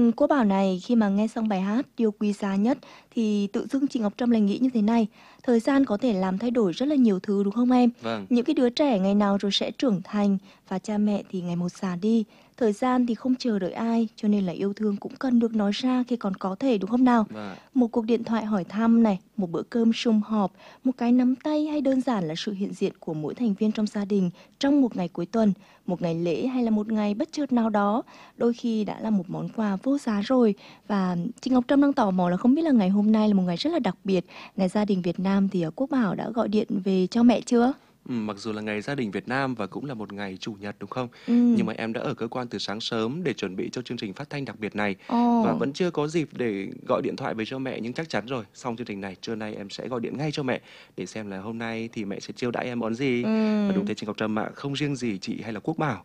Cô bảo này, khi mà nghe xong bài hát "Điều quý giá nhất" thì tự dưng chị Ngọc Trâm lại nghĩ như thế này, thời gian có thể làm thay đổi rất là nhiều thứ, đúng không em? Vâng, Những cái đứa trẻ ngày nào rồi sẽ trưởng thành và cha mẹ thì ngày một già đi. Thời gian thì không chờ đợi ai, cho nên là yêu thương cũng cần được nói ra khi còn có thể, đúng không nào? vâng. Một cuộc điện thoại hỏi thăm này, một bữa cơm sum họp, một cái nắm tay hay đơn giản là sự hiện diện của mỗi thành viên trong gia đình trong một ngày cuối tuần, một ngày lễ hay là một ngày bất chợt nào đó, đôi khi đã là một món quà vô giá rồi. Và chị Ngọc Trâm đang tò mò là không biết là ngày hôm nay là một ngày rất là đặc biệt, ngày gia đình Việt Nam thì Quốc Bảo đã gọi điện về cho mẹ chưa? Mặc dù là ngày gia đình Việt Nam và cũng là một ngày chủ nhật, đúng không? Nhưng Ừ. mà em đã ở cơ quan từ sáng sớm để chuẩn bị cho chương trình phát thanh đặc biệt này Ồ. và vẫn chưa có dịp để gọi điện thoại về cho mẹ, nhưng chắc chắn rồi, xong chương trình này, trưa nay em sẽ gọi điện ngay cho mẹ để xem là hôm nay thì mẹ sẽ chiêu đãi em món gì. Và đúng Ừ. thế chị Ngọc Trâm ạ, không riêng gì chị hay là Quốc Bảo